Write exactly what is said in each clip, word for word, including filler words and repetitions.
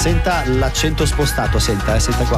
senta l'accento spostato, senta, eh, senta qua.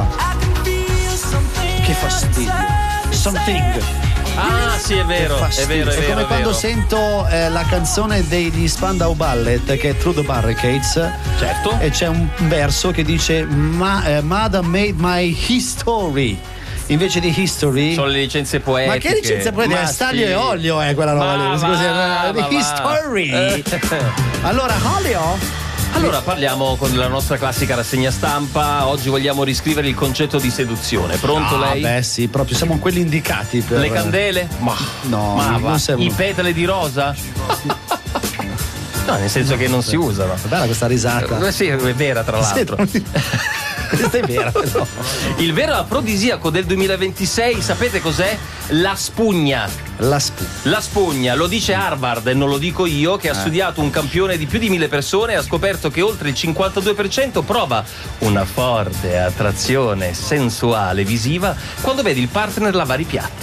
Che fastidio. Something. Ah, sì, è vero, è vero, è vero. È come è quando vero. sento eh, la canzone degli Spandau Ballet, che è Through the Barricades. Certo. E c'è un verso che dice Ma, eh, Mother made my history. Invece di history sono le licenze poetiche. Ma che licenze poetiche? Ma Staglio sì. e olio è quella roba Ma lì. Scusi, va, eh, ma di history. Allora, olio. Allora parliamo con la nostra classica rassegna stampa. Oggi vogliamo riscrivere il concetto di seduzione. Pronto Ah, lei? beh sì, proprio siamo quelli indicati per... Le candele? Ma no, ma non va. siamo- I petali di rosa? No, nel senso che non si usano. È bella questa risata. Eh, Sì, è vera tra l'altro. Questa è vera, no. Il vero afrodisiaco del duemilaventisei, sapete cos'è? La spugna. La spugna. La spugna, lo dice Harvard e non lo dico io, che ha Eh. studiato un campione di più di mille persone e ha scoperto che oltre il cinquantadue per cento prova una forte attrazione sensuale visiva quando vede il partner lavare i piatti.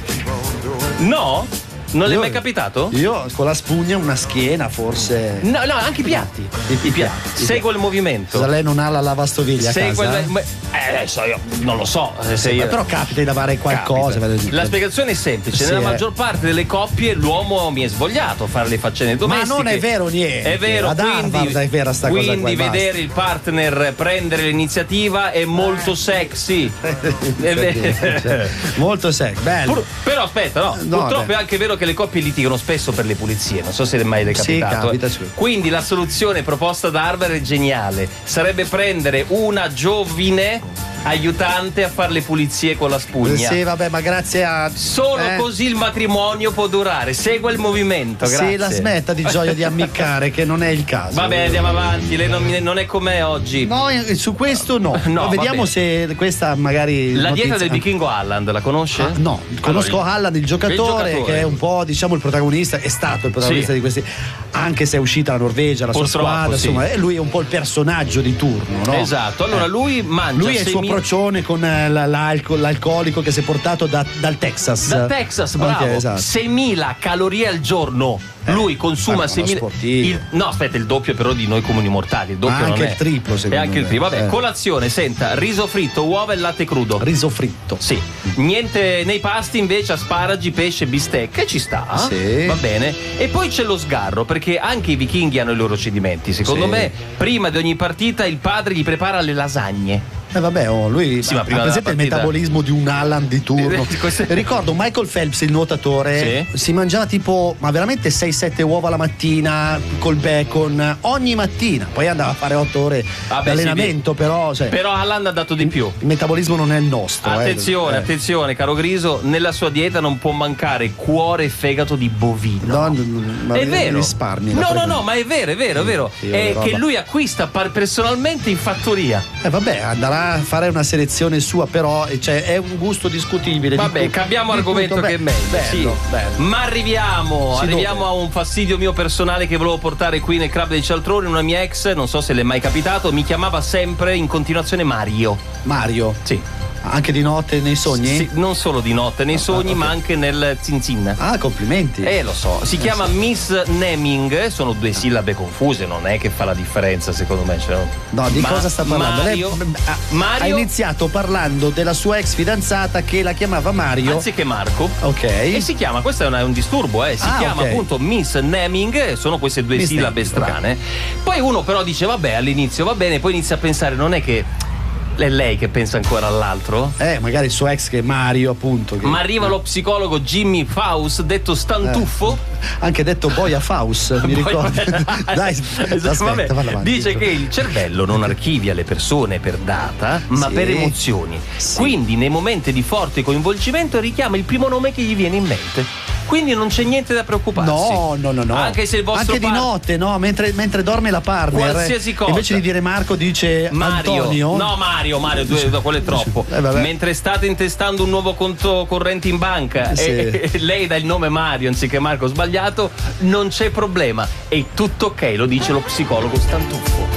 No? Non le è Io- mai capitato? Io con la spugna una schiena forse. No, no, anche i piatti. I I piatti. Seguo il movimento. Se lei non ha la lavastoviglie a Seguo casa? il... Eh, adesso io non lo so. Se io... Però capita di lavare qualcosa. Capita. La spiegazione è semplice: Sì, nella eh. maggior parte delle coppie l'uomo mi è svogliato a fare le faccende domestiche. Ma non è vero niente. È vero, Ad quindi, Harvard è vera sta cosa quindi qua, e basta. vedere il partner prendere l'iniziativa è molto sexy. È vero. Molto sec, bello. Pur- però aspetta, no, No, purtroppo beh. è anche vero che le coppie litigano spesso per le pulizie, non so se mai le è Sì, capitato. capita, eh. sì. Quindi la soluzione proposta da Harvard è geniale, sarebbe prendere una giovine aiutante a fare le pulizie con la spugna. Sì, vabbè, ma grazie a. Solo eh, così il matrimonio può durare. Segua il movimento, grazie. Sì, la smetta di gioia di ammiccare, che non è il caso. Vabbè, andiamo avanti. Lei non, mi- non è con me oggi. No, eh, su questo no. No, Vediamo va se questa magari. La notizia- dieta del vichingo Haaland, la conosce? Ah, no, conosco Allora, Haaland, il giocatore, il giocatore. che è un po', diciamo, il protagonista, è stato il protagonista Sì. di questi, anche se è usita la Norvegia, la sua Purtroppo, squadra, sì. insomma, e lui è un po' il personaggio di turno, no? Esatto. Allora Eh. lui mangia Lui è il suo semi- procione con eh, la- l'alcol- l'alcolico che si è portato da- dal Texas. Da Texas, bravo. Ok, esatto. seimila calorie al giorno. Lui consuma ma uno seimila. sportivo. il- No, aspetta, il doppio però di noi comuni mortali. Il doppio Ma anche non è. il triplo, secondo E anche il me. triplo. Vabbè, Eh. colazione, senta, riso fritto, uova e latte crudo. Riso fritto. Sì, niente nei pasti invece asparagi, pesce, bistecche, ci sta. Sì. Va bene. E poi c'è lo sgarro, perché anche i vichinghi hanno i loro cedimenti. Secondo Sì. me, prima di ogni partita il padre gli prepara le lasagne. Eh vabbè, oh, lui Sì, ma ha prima presente della il partita- metabolismo di un Haaland di turno. Questo- Ricordo Michael Phelps, il nuotatore, Sì. si mangiava tipo, ma veramente sei sette uova la mattina col bacon ogni mattina, poi andava a fare otto ore Vabbè, di allenamento, sì, però cioè, Però Haaland ha dato di più. il metabolismo non è il nostro. eh. Attenzione, Eh. attenzione, caro Griso, nella sua dieta non può mancare cuore e fegato di bovino. No, n- ma È mi- vero. mi risparmi, no, la no, prego. no, ma è vero, è vero, è vero. Sì, È roba. che lui acquista par- personalmente in fattoria. Eh, vabbè, andrà a fare una selezione sua, però cioè, è un gusto discutibile. Vabbè, di- cambiamo di argomento tutto. che è Beh, meglio. bello, sì. bello. Ma arriviamo, Sì, arriviamo dove? a un fastidio mio personale che volevo portare qui nel club dei cialtroni. Una mia ex, non so se le è mai capitato, mi chiamava sempre in continuazione Mario. Mario, Sì. anche di notte nei sogni? Sì, non solo di notte nei sogni, ok. ma anche nel zinzin. Ah, complimenti. Eh, lo so, si chiama Miss Naming, sono due sillabe confuse, non è che fa la differenza secondo me. Cioè, No, di Ma- cosa sta parlando? Mario, Lei ha, Mario- ha iniziato parlando della sua ex fidanzata che la chiamava Mario. anziché Marco. Ok. E si chiama, questo è, una- è un disturbo, eh. Si Ah, chiama ok. appunto Miss Naming, sono queste due Miss sillabe Naming, strane. Poi uno però dice, vabbè, all'inizio va bene, poi inizia a pensare, non è che è lei che pensa ancora all'altro? Eh, magari il suo ex che è Mario, appunto. Che... Ma arriva lo psicologo Jimmy Faust, detto Stantuffo. Anche detto Boia Faust, mi Poi- ricordo. Dai, Esatto, aspetta, vabbè. valla avanti. Dice che il cervello non archivia le persone per data, ma Sì. per emozioni. Sì. Quindi nei momenti di forte coinvolgimento richiama il primo nome che gli viene in mente. Quindi non c'è niente da preoccuparsi. No, no, no, no. Anche se il vostro Anche di par- notte, no? Mentre, mentre dorme la partner. Qualsiasi cosa. Invece di dire Marco, dice Mario, Antonio. no Mario, Mario, due, no, quello è troppo. Eh, vabbè. Mentre state intestando un nuovo conto corrente in banca Sì. e, e lei dà il nome Mario anziché Marco sbagliato, non c'è problema, è tutto ok, lo dice lo psicologo Stantufo.